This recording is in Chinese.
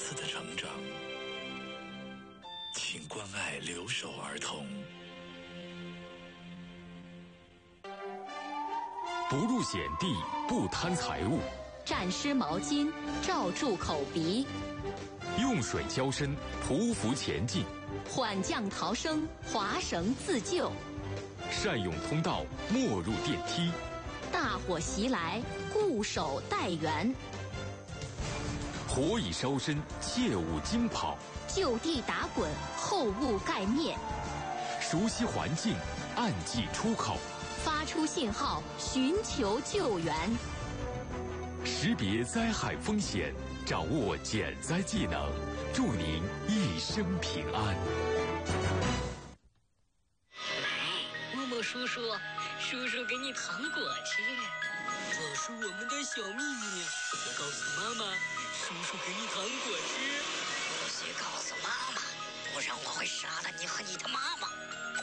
次的成长。请关爱留守儿童。 不入险地，不贪财物， 蘸湿毛巾，罩住口鼻， 用水浇身，匍匐前进， 缓降逃生，划绳自救， 善用通道，莫入电梯， 大火袭来，固守待援， 火已烧身，切勿惊跑， 就地打滚，后勿盖灭， 熟悉环境，按计出口， 发出信号，寻求救援， 识别灾害风险，掌握减灾技能，祝您一生平安。 来，默默叔叔，叔叔给你糖果吃。 这是我们的小秘密，别告诉妈妈。叔叔给你糖果吃。 不许告诉妈妈，不然我会杀了你和你的妈妈。